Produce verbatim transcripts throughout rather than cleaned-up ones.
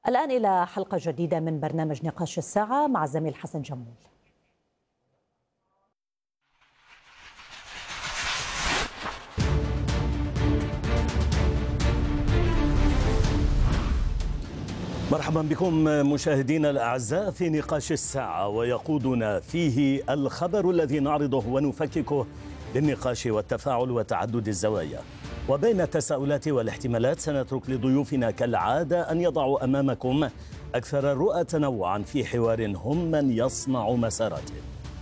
الآن إلى حلقة جديدة من برنامج نقاش الساعة مع الزميل حسن جمول. مرحبا بكم مشاهدينا الأعزاء في نقاش الساعة، ويقودنا فيه الخبر الذي نعرضه ونفككه بالنقاش والتفاعل وتعدد الزوايا. وبين التساؤلات والاحتمالات سنترك لضيوفنا كالعادة أن يضعوا أمامكم أكثر الرؤى تنوعا في حوار هم من يصنع مساراته.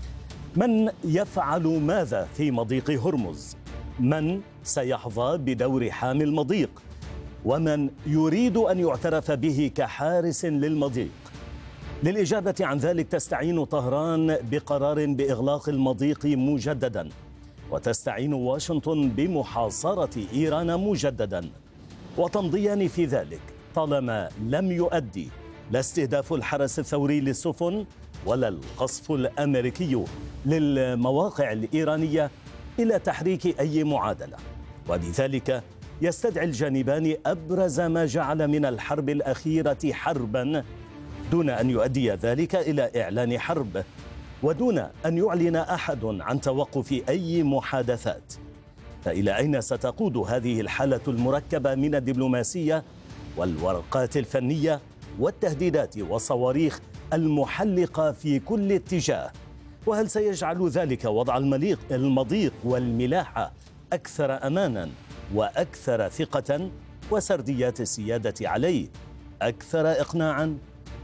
من يفعل ماذا في مضيق هرمز؟ من سيحظى بدور حامي المضيق؟ ومن يريد أن يعترف به كحارس للمضيق؟ للإجابة عن ذلك تستعين طهران بقرار بإغلاق المضيق مجددا، وتستعين واشنطن بمحاصرة إيران مجددا، وتمضيان في ذلك طالما لم يؤدي لا استهداف الحرس الثوري للسفن ولا القصف الأمريكي للمواقع الإيرانية إلى تحريك أي معادلة. وبذلك يستدعي الجانبان أبرز ما جعل من الحرب الأخيرة حربا دون أن يؤدي ذلك إلى إعلان حرب، ودون أن يعلن أحد عن توقف أي محادثات. فإلى أين ستقود هذه الحالة المركبة من الدبلوماسية والورقات الفنية والتهديدات والصواريخ المحلقة في كل اتجاه؟ وهل سيجعل ذلك وضع المليق المضيق والملاحة أكثر أمانا وأكثر ثقة، وسرديات السيادة عليه أكثر إقناعا؟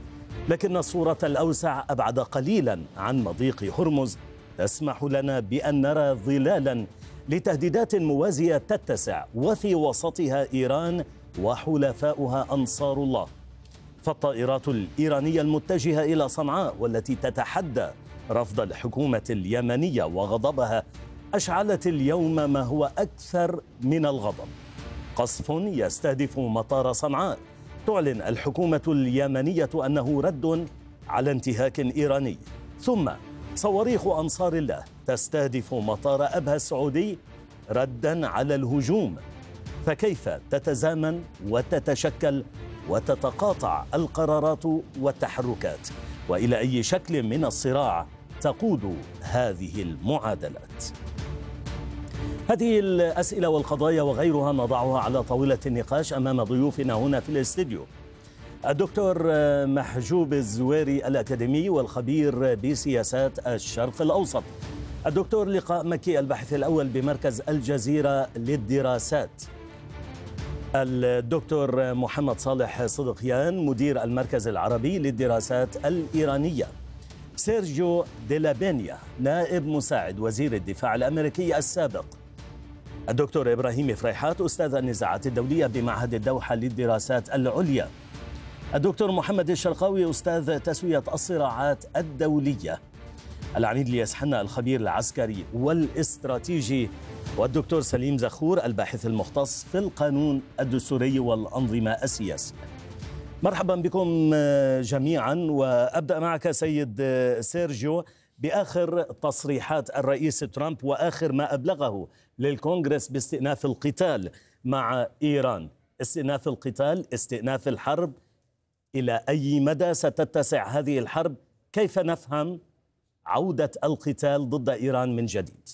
لكن الصورة الأوسع أبعد قليلا عن مضيق هرمز تسمح لنا بأن نرى ظلالا لتهديدات موازية تتسع، وفي وسطها إيران وحلفاؤها أنصار الله. فالطائرات الإيرانية المتجهة إلى صنعاء والتي تتحدى رفض الحكومة اليمنية وغضبها أشعلت اليوم ما هو أكثر من الغضب. قصف يستهدف مطار صنعاء، تعلن الحكومة اليمنية أنه رد على انتهاك إيراني، ثم صواريخ أنصار الله تستهدف مطار أبها السعودي ردا على الهجوم. فكيف تتزامن وتتشكل وتتقاطع القرارات والتحركات؟ وإلى أي شكل من الصراع تقود هذه المعادلات؟ هذه الأسئلة والقضايا وغيرها نضعها على طاولة النقاش أمام ضيوفنا هنا في الاستديو. الدكتور محجوب الزويري الأكاديمي والخبير بسياسات الشرق الأوسط، الدكتور لقاء مكي الباحث الأول بمركز الجزيرة للدراسات، الدكتور محمد صالح صدقيان مدير المركز العربي للدراسات الإيرانية، سيرجيو ديلابينيا نائب مساعد وزير الدفاع الأمريكي السابق، الدكتور إبراهيم فريحات أستاذ النزاعات الدولية بمعهد الدوحة للدراسات العليا، الدكتور محمد الشرقاوي أستاذ تسوية الصراعات الدولية، العميد الياس حنا الخبير العسكري والاستراتيجي، والدكتور سليم زخور الباحث المختص في القانون الدستوري والأنظمة السياسية. مرحبا بكم جميعا، وأبدأ معك سيد سيرجيو بآخر تصريحات الرئيس ترامب وآخر ما أبلغه للكونغرس باستئناف القتال مع إيران. استئناف القتال، استئناف الحرب، إلى أي مدى ستتسع هذه الحرب؟ كيف نفهم عودة القتال ضد إيران من جديد؟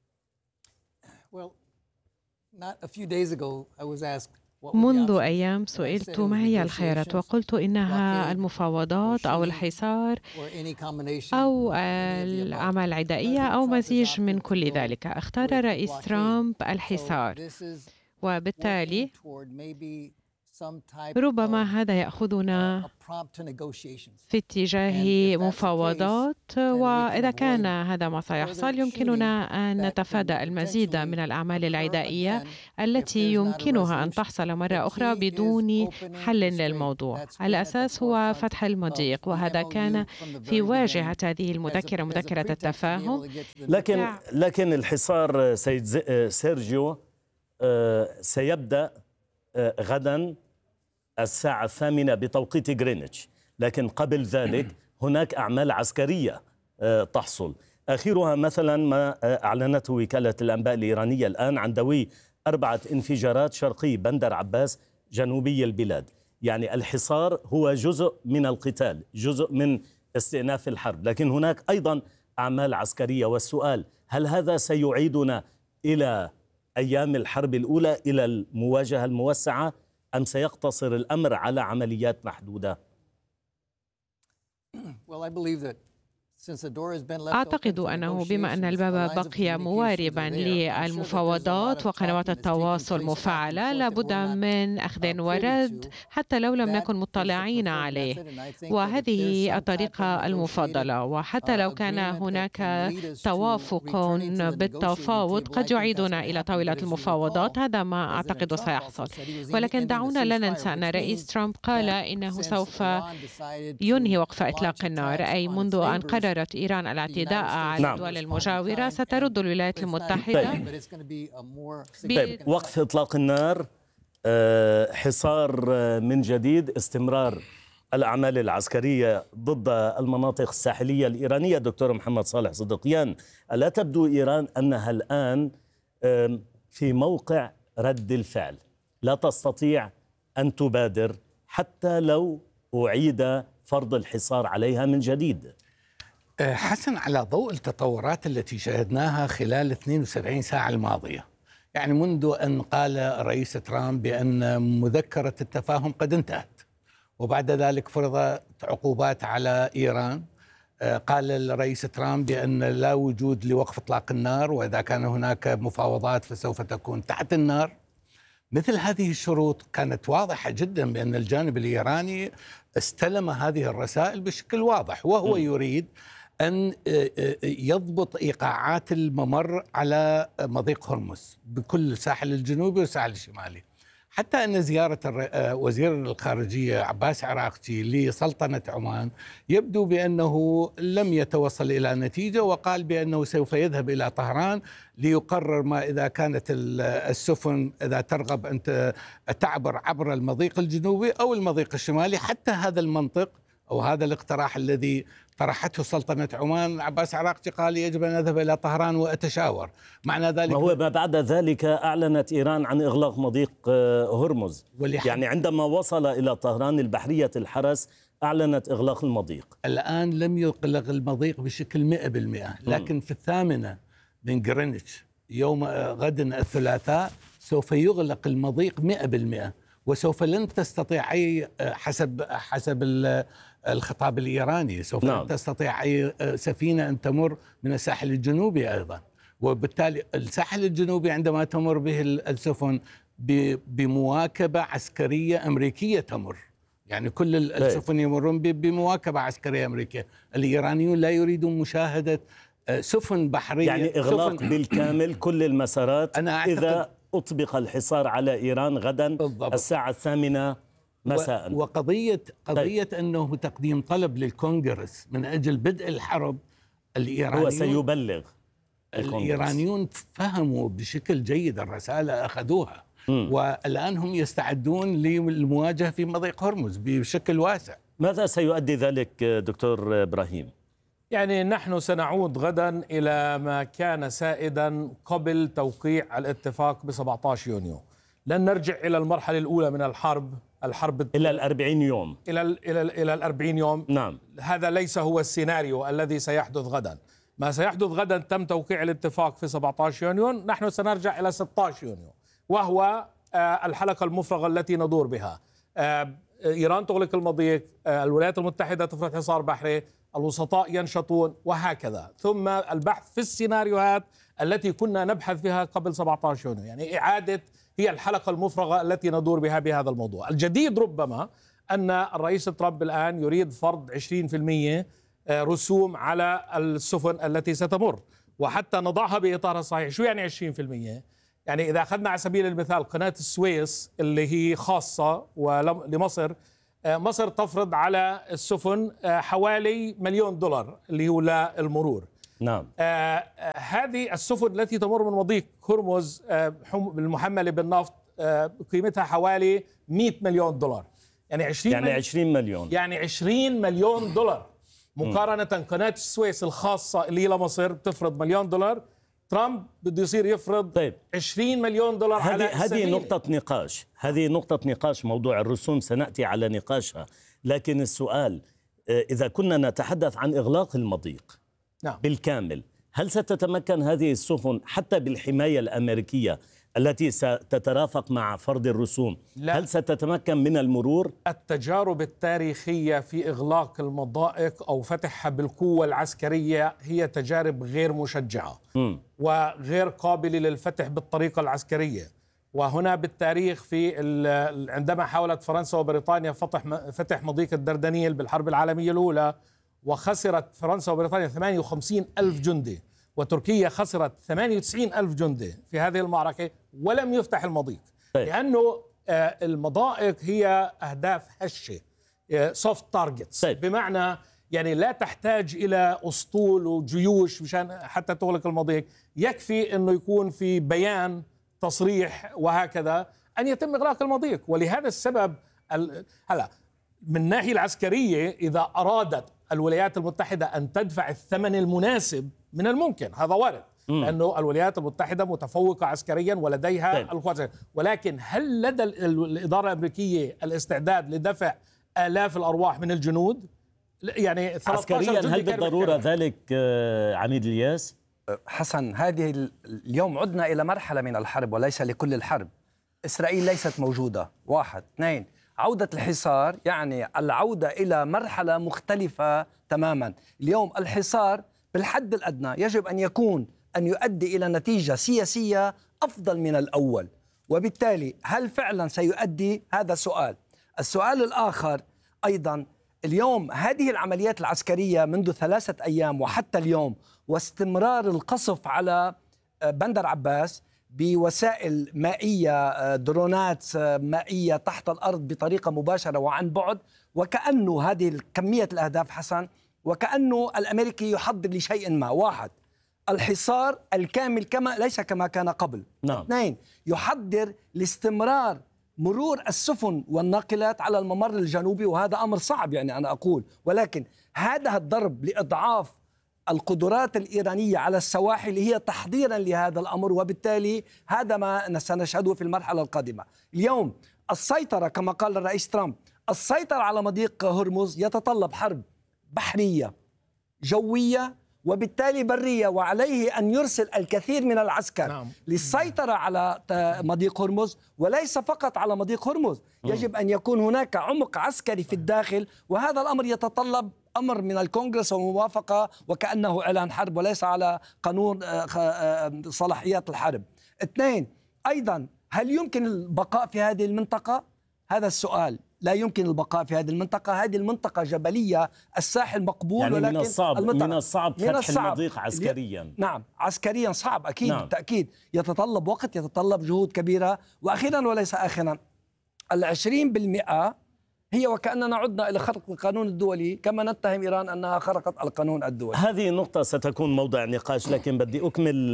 منذ أيام سئلت ما هي الخيارات، وقلت إنها المفاوضات أو الحصار أو الأعمال العدائية أو مزيج من كل ذلك. اختار الرئيس ترامب الحصار، وبالتالي ربما هذا يأخذنا في اتجاه مفاوضات، وإذا كان هذا ما سيحصل يمكننا أن نتفادى المزيد من الأعمال العدائية التي يمكنها أن تحصل مرة أخرى بدون حل للموضوع. الأساس هو فتح المضيق، وهذا كان في واجهة هذه المذكرة، مذكرة التفاهم. لكن لكن الحصار سيد سيرجيو سيبدأ غدا الساعة الثامنة بتوقيت غرينتش، لكن قبل ذلك هناك أعمال عسكرية تحصل، آخرها مثلا ما أعلنته وكالة الأنباء الإيرانية الآن عن دوي أربعة انفجارات شرقي بندر عباس جنوبي البلاد. يعني الحصار هو جزء من القتال، جزء من استئناف الحرب، لكن هناك أيضا أعمال عسكرية. والسؤال: هل هذا سيعيدنا إلى أيام الحرب الأولى، إلى المواجهة الموسعة، أم سيقتصر الأمر على عمليات محدودة؟ أعتقد أنه بما أن الباب بقي مواربا للمفاوضات وقنوات التواصل مفعلة، لابد من أخذ ورد حتى لو لم نكن مطلعين عليه، وهذه الطريقة المفضلة. وحتى لو كان هناك توافق بالتفاوض قد يعيدنا إلى طاولة المفاوضات، هذا ما أعتقد سيحصل. ولكن دعونا لا ننسى أن الرئيس ترامب قال إنه سوف ينهي وقف إطلاق النار، أي منذ أن قرر إيران الاعتداء على نعم. الدول المجاورة سترد الولايات المتحدة. طيب، وقف إطلاق النار، حصار من جديد، استمرار الأعمال العسكرية ضد المناطق الساحلية الإيرانية. دكتور محمد صالح صدقيان، ألا تبدو إيران أنها الآن في موقع رد الفعل، لا تستطيع أن تبادر حتى لو أعيد فرض الحصار عليها من جديد؟ حسن، على ضوء التطورات التي شاهدناها خلال اثنتين وسبعين ساعة الماضية، يعني منذ أن قال الرئيس ترامب بأن مذكرة التفاهم قد انتهت، وبعد ذلك فرضت عقوبات على إيران. قال الرئيس ترامب بأن لا وجود لوقف إطلاق النار، وإذا كان هناك مفاوضات فسوف تكون تحت النار. مثل هذه الشروط كانت واضحة جدا بأن الجانب الإيراني استلم هذه الرسائل بشكل واضح، وهو يريد أن يضبط إيقاعات الممر على مضيق هرمز بكل الساحل الجنوبي والساحل الشمالي. حتى أن زيارة وزير الخارجية عباس عراقجي لسلطنة عمان يبدو بأنه لم يتوصل إلى نتيجة، وقال بأنه سوف يذهب إلى طهران ليقرر ما إذا كانت السفن إذا ترغب أن تعبر عبر المضيق الجنوبي أو المضيق الشمالي. حتى هذا المنطق أو هذا الاقتراح الذي طرحته سلطنة عمان، عباس عراقجي قال يجب أن أذهب إلى طهران وأتشاور. معنى ذلك ما هو ما بعد ذلك أعلنت إيران عن إغلاق مضيق هرمز، يعني عندما وصل إلى طهران البحرية الحرس أعلنت إغلاق المضيق. الآن لم يغلق المضيق بشكل مئة بالمئة، لكن في الثامنة من غرينتش يوم غد الثلاثاء سوف يغلق المضيق مئة بالمئة، وسوف لن تستطيع أي حسب حسب الخطاب الإيراني سوف نعم. لن تستطيع أي سفينة أن تمر من الساحل الجنوبي أيضا. وبالتالي الساحل الجنوبي عندما تمر به السفن بمواكبة عسكرية أمريكية تمر، يعني كل السفن يمرون بمواكبة عسكرية أمريكية. الإيرانيون لا يريدون مشاهدة سفن بحرية، يعني إغلاق سفن بالكامل كل المسارات إذا أطبق الحصار على إيران غدا بالضبط. الساعة الثامنة مساء. وقضية قضية طيب. أنه تقديم طلب للكونغرس من أجل بدء الحرب، الإيرانيون هو سيبلغ الإيرانيون فهموا بشكل جيد الرسالة، أخذوها م. والآن هم يستعدون للمواجهة في مضيق هرمز بشكل واسع. ماذا سيؤدي ذلك دكتور إبراهيم؟ يعني نحن سنعود غدا إلى ما كان سائدا قبل توقيع الاتفاق ب سبعة عشر يونيو. لن نرجع إلى المرحلة الأولى من الحرب الحرب إلى الأربعين يوم إلى إلى إلى الأربعين يوم. نعم، هذا ليس هو السيناريو الذي سيحدث غدا. ما سيحدث غدا تم توقيع الاتفاق في سبعة عشر يونيو، نحن سنرجع إلى ستة عشر يونيو، وهو الحلقة المفرغة التي ندور بها. إيران تغلق المضيق، الولايات المتحدة تفرض حصار بحري، الوسطاء ينشطون، وهكذا. ثم البحث في السيناريوهات التي كنا نبحث فيها قبل سبعة عشر يونيو، يعني إعادة هي الحلقة المفرغة التي ندور بها بهذا الموضوع. الجديد ربما أن الرئيس ترامب الآن يريد فرض عشرين بالمئة رسوم على السفن التي ستمر، وحتى نضعها بإطارها الصحيح. شو يعني عشرين بالمئة؟ يعني إذا أخذنا على سبيل المثال قناة السويس اللي هي خاصة لمصر، مصر تفرض على السفن حوالي مليون دولار اللي هو للمرور. نعم. آه هذه السفن التي تمر من مضيق هرمز آه المحملة بالنفط آه قيمتها حوالي مئة مليون دولار، يعني عشرين يعني عشرين مليون، يعني عشرين مليون دولار مقارنة م. قناة السويس الخاصة اللي لمصر بتفرض مليون دولار. ترامب بده يصير يفرض طيب. عشرين مليون دولار على هذه هذه السفينة. نقطة نقاش، هذه نقطة نقاش موضوع الرسوم، سنأتي على نقاشها. لكن السؤال إذا كنا نتحدث عن إغلاق المضيق نعم. بالكامل، هل ستتمكن هذه السفن حتى بالحماية الأمريكية التي ستترافق مع فرض الرسوم؟ لا. هل ستتمكن من المرور؟ التجارب التاريخية في إغلاق المضائق أو فتحها بالقوة العسكرية هي تجارب غير مشجعة م. وغير قابلة للفتح بالطريقة العسكرية. وهنا بالتاريخ في عندما حاولت فرنسا وبريطانيا فتح فتح مضيق الدردنيل بالحرب العالمية الأولى، وخسرت فرنسا وبريطانيا ثمانية وخمسين ألف جندي، وتركيا خسرت ثمانية وتسعين ألف جندي في هذه المعركة، ولم يفتح المضيق. طيب. لأنه المضائق هي أهداف هشة، سوفت تارجتس، طيب. بمعنى يعني لا تحتاج إلى أسطول وجيوش مشان حتى تغلق المضيق، يكفي أنه يكون في بيان تصريح وهكذا أن يتم إغلاق المضيق. ولهذا السبب هلا من الناحية العسكرية إذا أرادت الولايات المتحدة أن تدفع الثمن المناسب من الممكن، هذا وارد، لأنه الولايات المتحدة متفوقة عسكريا ولديها طيب. القوات. ولكن هل لدى الإدارة الأمريكية الاستعداد لدفع آلاف الأرواح من الجنود؟ يعني عسكريا هل بالضرورة ذلك عميد الياس؟ حسن، هذه اليوم عدنا إلى مرحلة من الحرب وليس لكل الحرب. إسرائيل ليست موجودة، واحد. اثنين، عودة الحصار يعني العودة إلى مرحلة مختلفة تماما. اليوم الحصار بالحد الأدنى يجب أن يكون أن يؤدي إلى نتيجة سياسية أفضل من الأول، وبالتالي هل فعلا سيؤدي؟ هذا سؤال. السؤال الآخر أيضا، اليوم هذه العمليات العسكرية منذ ثلاثة أيام وحتى اليوم، واستمرار القصف على بندر عباس بوسائل مائية، درونات مائية تحت الأرض بطريقة مباشرة وعن بعد، وكأنه هذه كمية الأهداف حسن، وكأنه الأمريكي يحضر لشيء ما. واحد، الحصار الكامل كما ليس كما كان قبل. نعم. اثنين، يحضر لاستمرار مرور السفن والناقلات على الممر الجنوبي، وهذا أمر صعب يعني أنا أقول، ولكن هذا الضرب لإضعاف القدرات الإيرانية على السواحل هي تحضيرا لهذا الأمر، وبالتالي هذا ما سنشهده في المرحلة القادمة. اليوم السيطرة كما قال الرئيس ترامب، السيطرة على مضيق هرمز يتطلب حرب بحرية جوية وبالتالي برية، وعليه أن يرسل الكثير من العسكر نعم. للسيطرة على مضيق هرمز، وليس فقط على مضيق هرمز، يجب أن يكون هناك عمق عسكري في الداخل، وهذا الأمر يتطلب أمر من الكونغرس وموافقة، وكأنه إعلان حرب وليس على قانون صلاحيات الحرب. اثنين، أيضا هل يمكن البقاء في هذه المنطقة؟ هذا السؤال. لا يمكن البقاء في هذه المنطقة، هذه المنطقة جبلية، الساحل مقبول، يعني ولكن من الصعب المنطقة من الصعب فتح من الصعب. المضيق عسكريا. نعم، عسكريا صعب أكيد. نعم. بالتأكيد يتطلب وقت، يتطلب جهود كبيرة. وأخيرا وليس آخرا، العشرين بالمئة هي وكأننا عدنا إلى خرق القانون الدولي، كما نتهم إيران أنها خرقت القانون الدولي. هذه النقطة ستكون موضع نقاش، لكن بدي أكمل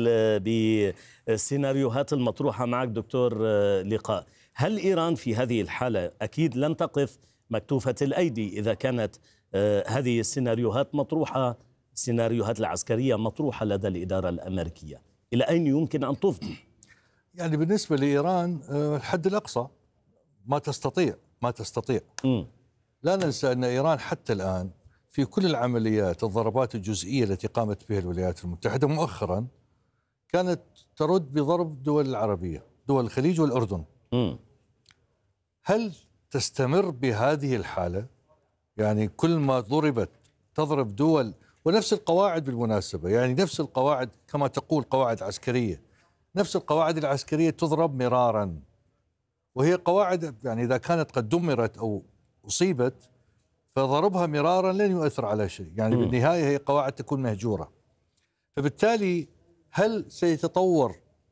بالسيناريوهات المطروحة معك دكتور لقاء. هل إيران في هذه الحالة أكيد لن تقف مكتوفة الأيدي إذا كانت هذه السيناريوهات مطروحة، السيناريوهات العسكرية مطروحة لدى الإدارة الأمريكية؟ إلى أين يمكن أن تفضي؟ يعني بالنسبة لإيران الحد الأقصى ما تستطيع ما تستطيع م. لا ننسى أن إيران حتى الآن في كل العمليات الضربات الجزئية التي قامت بها الولايات المتحدة مؤخرا كانت ترد بضرب دول العربية، دول الخليج والأردن. م. هل تستمر بهذه الحالة؟ يعني كل ما ضربت تضرب دول، ونفس القواعد بالمناسبة، يعني نفس القواعد كما تقول قواعد عسكرية، نفس القواعد العسكرية تضرب مرارا، وهي قواعد يعني إذا كانت قد دمرت أو أصيبت فضربها مرارا لن يؤثر على شيء، يعني م. بالنهاية هي قواعد تكون مهجورة. فبالتالي هل سيتطور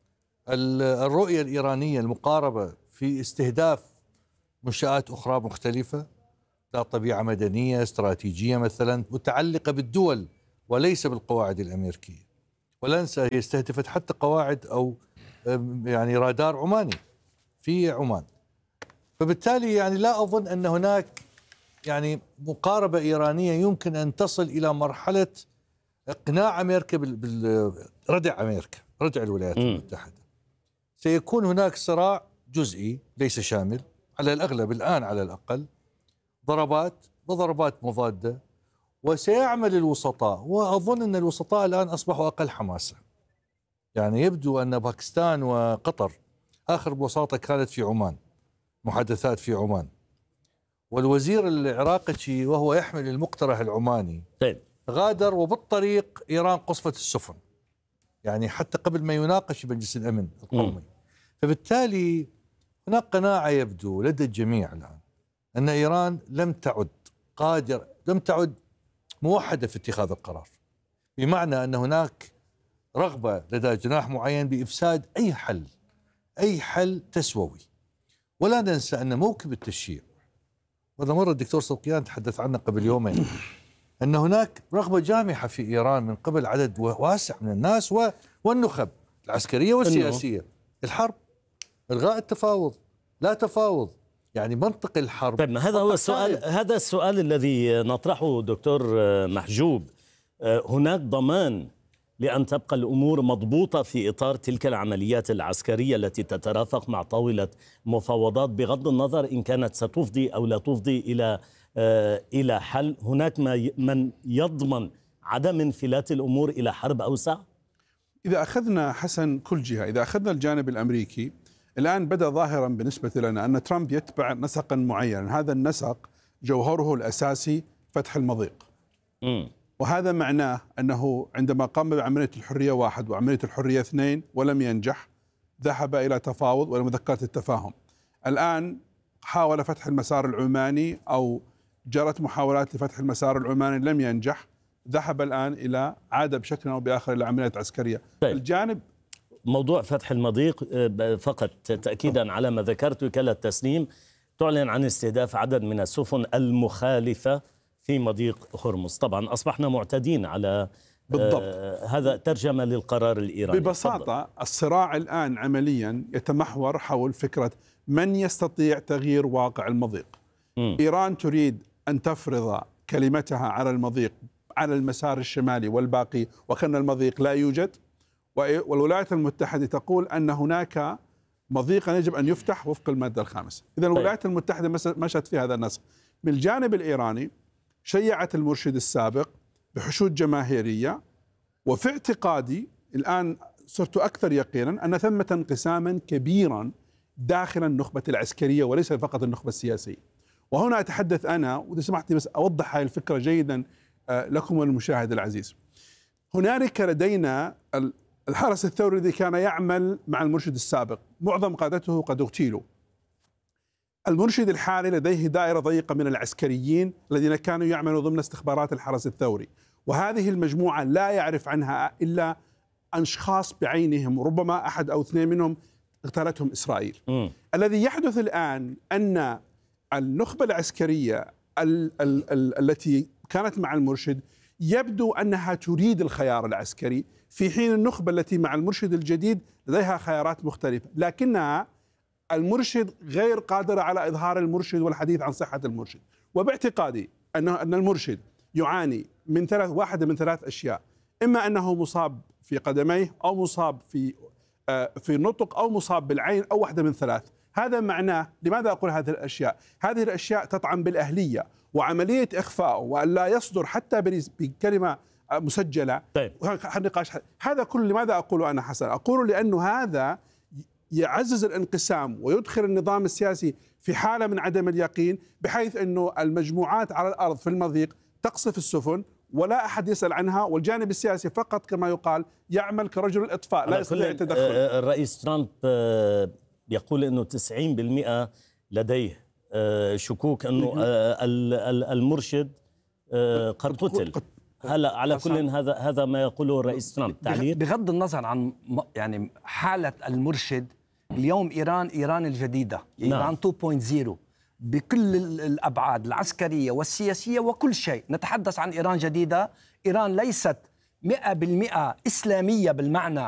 الرؤية الإيرانية المقاربة في استهداف منشآت أخرى مختلفة ذات طبيعة مدنية استراتيجية مثلا متعلقة بالدول وليس بالقواعد الأمريكية؟ ولا ننسى هي استهدفت حتى قواعد أو يعني رادار عماني في عمان. فبالتالي يعني لا أظن أن هناك يعني مقاربة إيرانية يمكن أن تصل إلى مرحلة إقناع أمريكا بالردع أمريكا. ردع الولايات المتحدة. سيكون هناك صراع جزئي ليس شامل على الأغلب الآن على الأقل، ضربات وضربات مضادة، وسيعمل الوسطاء، وأظن أن الوسطاء الآن أصبحوا أقل حماسة. يعني يبدو أن باكستان وقطر آخر بساطة كانت في عمان، محادثات في عمان، والوزير العراقي وهو يحمل المقترح العماني طيب. غادر، وبالطريق إيران قصفت السفن، يعني حتى قبل ما يناقش مجلس الأمن القومي. م. فبالتالي هناك قناعة يبدو لدى الجميع الآن أن إيران لم تعد قادرة، لم تعد موحدة في اتخاذ القرار، بمعنى أن هناك رغبة لدى جناح معين بإفساد أي حل، أي حل تسووي. ولا ننسى أن موكب التشييع، وهذا مرة الدكتور صدقيان تحدث عنه قبل يومين، أن هناك رغبة جامحة في إيران من قبل عدد واسع من الناس والنخب العسكرية والسياسية، الحرب، إلغاء التفاوض، لا تفاوض، يعني منطق الحرب. طيب هذا هو السؤال، هذا السؤال الذي نطرحه دكتور محجوب. هناك ضمان لأن تبقى الأمور مضبوطة في إطار تلك العمليات العسكرية التي تترافق مع طاولة مفاوضات، بغض النظر إن كانت ستفضي أو لا تفضي إلى إلى حل؟ هناك ما من يضمن عدم انفلات الأمور إلى حرب أوسع؟ إذا أخذنا حسن كل جهة، إذا أخذنا الجانب الأمريكي، الآن بدأ ظاهرا بالنسبة لنا أن ترامب يتبع نسقا معينا، هذا النسق جوهره الأساسي فتح المضيق. م. وهذا معناه أنه عندما قام بعملية الحرية واحد وعملية الحرية اثنين ولم ينجح، ذهب إلى تفاوض ومذكرة التفاهم. الآن حاول فتح المسار العماني أو جرت محاولات لفتح المسار العماني، لم ينجح، ذهب الآن إلى عاد بشكل أو بآخر إلى عمليات عسكرية. طيب. الجانب موضوع فتح المضيق فقط تأكيدا على ما ذكرت، وكالة تسنيم تعلن عن استهداف عدد من السفن المخالفة في مضيق هرمز. طبعا أصبحنا معتادين على بالضبط. آه هذا ترجمة للقرار الإيراني. ببساطة فضل. الصراع الآن عمليا يتمحور حول فكرة من يستطيع تغيير واقع المضيق. م. إيران تريد أن تفرض كلمتها على المضيق على المسار الشمالي والباقي وكأن المضيق لا يوجد، والولايات المتحدة تقول أن هناك مضيقا يجب أن يفتح وفق المادة الخامسة. إذن الولايات المتحدة مشت في هذا النسق. من الجانب الإيراني شيعت المرشد السابق بحشود جماهيرية، وفي اعتقادي الآن صرت أكثر يقينا أن ثمة انقساما كبيرا داخل النخبة العسكرية وليس فقط النخبة السياسية. وهنا أتحدث أنا، وإذا سمحت بس أوضح هذه الفكرة جيدا لكم والمشاهد العزيز. هنالك لدينا الحرس الثوري الذي كان يعمل مع المرشد السابق، معظم قادته قد اغتيلوا. المرشد الحالي لديه دائرة ضيقة من العسكريين الذين كانوا يعملوا ضمن استخبارات الحرس الثوري، وهذه المجموعة لا يعرف عنها إلا أشخاص بعينهم، ربما أحد أو اثنين منهم اغتالتهم إسرائيل. م. الذي يحدث الآن أن النخبة العسكرية ال ال ال التي كانت مع المرشد يبدو أنها تريد الخيار العسكري، في حين النخبة التي مع المرشد الجديد لديها خيارات مختلفة، لكنها المرشد غير قادرة على إظهار المرشد والحديث عن صحة المرشد. وباعتقادي أن أن المرشد يعاني من ثلاث واحدة من ثلاث أشياء، إما أنه مصاب في قدميه أو مصاب في في النطق أو مصاب بالعين أو واحدة من ثلاث. هذا معناه، لماذا أقول هذه الأشياء؟ هذه الأشياء تطعن بالأهلية، وعملية إخفاء وأن لا يصدر حتى بكلمة مسجلة. طيب. النقاش هذا كله لماذا أقول أنا حسن؟ أقول لأنه هذا يعزز الانقسام ويدخل النظام السياسي في حالة من عدم اليقين، بحيث أنه المجموعات على الأرض في المضيق تقصف السفن ولا أحد يسأل عنها، والجانب السياسي فقط كما يقال يعمل كرجل الإطفاء لا يستطيع التدخل. الرئيس ترامب يقول أنه تسعين بالمئة لديه شكوك أنه المرشد قد قتل. هلا على كل هذا هذا ما يقوله الرئيس ترامب. تعليق بغض النظر عن يعني حالة المرشد، اليوم إيران إيران الجديدة، إيران نعم. اثنين نقطة صفر بكل الأبعاد العسكرية والسياسية وكل شيء. نتحدث عن إيران جديدة. إيران ليست مئة بالمئة إسلامية بالمعنى